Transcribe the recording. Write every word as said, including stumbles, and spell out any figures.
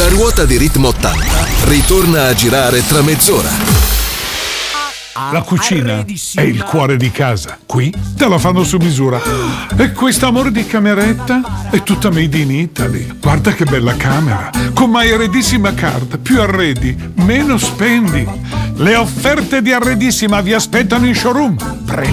La ruota di Ritmo ottanta ritorna a girare tra mezz'ora. La cucina è il cuore di casa. Qui te la fanno su misura. E questo amore di cameretta è tutta made in Italy. Guarda che bella camera. Con My Arredissima Card. Più arredi, meno spendi. Le offerte di Arredissima vi aspettano in showroom. Prego.